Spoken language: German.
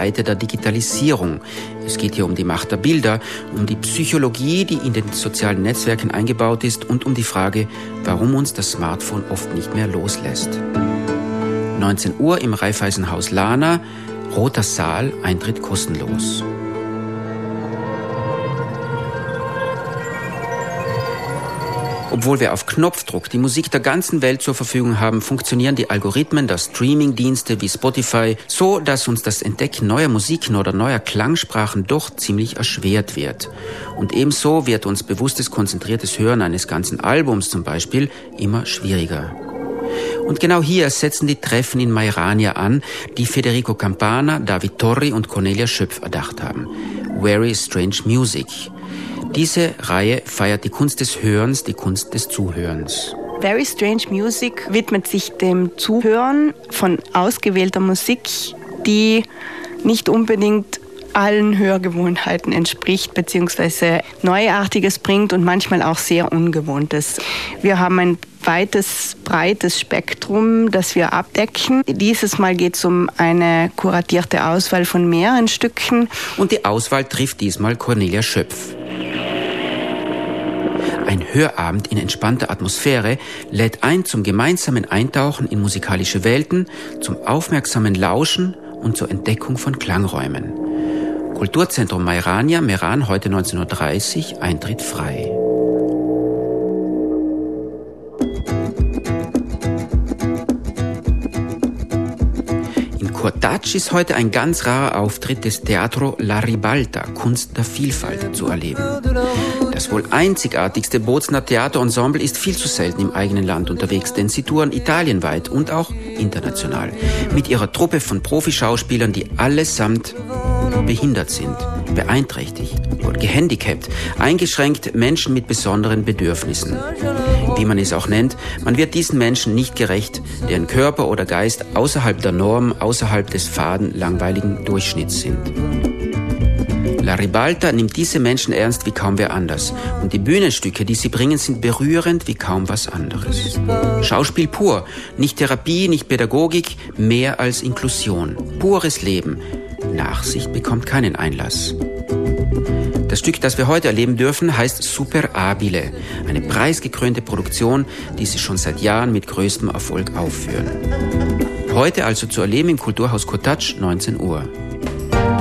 Seite der Digitalisierung. Es geht hier um die Macht der Bilder, um die Psychologie, die in den sozialen Netzwerken eingebaut ist und um die Frage, warum uns das Smartphone oft nicht mehr loslässt. 19 Uhr im Raiffeisenhaus Lana, Roter Saal, Eintritt kostenlos. Obwohl wir auf Knopfdruck die Musik der ganzen Welt zur Verfügung haben, funktionieren die Algorithmen der Streaming-Dienste wie Spotify so, dass uns das Entdecken neuer Musiken oder neuer Klangsprachen doch ziemlich erschwert wird. Und ebenso wird uns bewusstes, konzentriertes Hören eines ganzen Albums zum Beispiel immer schwieriger. Und genau hier setzen die Treffen in Mairania an, die Federico Campana, David Torri und Cornelia Schöpf erdacht haben. Very Strange Music. Diese Reihe feiert die Kunst des Hörens, die Kunst des Zuhörens. Very Strange Music widmet sich dem Zuhören von ausgewählter Musik, die nicht unbedingt allen Hörgewohnheiten entspricht, beziehungsweise Neuartiges bringt und manchmal auch sehr Ungewohntes. Wir haben ein breites Spektrum, das wir abdecken. Dieses Mal geht es um eine kuratierte Auswahl von mehreren Stücken. Und die Auswahl trifft diesmal Cornelia Schöpf. Ein Hörabend in entspannter Atmosphäre lädt ein zum gemeinsamen Eintauchen in musikalische Welten, zum aufmerksamen Lauschen und zur Entdeckung von Klangräumen. Kulturzentrum Mairania, Meran, heute 19.30 Uhr, Eintritt frei. Kurtatsch ist heute ein ganz rarer Auftritt des Teatro La Ribalta, Kunst der Vielfalt, zu erleben. Das wohl einzigartigste Bozner Theaterensemble ist viel zu selten im eigenen Land unterwegs, denn sie touren italienweit und auch international. Mit ihrer Truppe von Profischauspielern, die allesamt behindert sind, beeinträchtigt oder gehandicapt, eingeschränkt, Menschen mit besonderen Bedürfnissen. Wie man es auch nennt, man wird diesen Menschen nicht gerecht, deren Körper oder Geist außerhalb der Norm, außerhalb des faden, langweiligen Durchschnitts sind. La Ribalta nimmt diese Menschen ernst wie kaum wer anders. Und die Bühnenstücke, die sie bringen, sind berührend wie kaum was anderes. Schauspiel pur, nicht Therapie, nicht Pädagogik, mehr als Inklusion. Pures Leben. Nachsicht bekommt keinen Einlass. Das Stück, das wir heute erleben dürfen, heißt Super Abile, eine preisgekrönte Produktion, die sie schon seit Jahren mit größtem Erfolg aufführen. Heute also zu erleben im Kulturhaus Kurtatsch, 19 Uhr.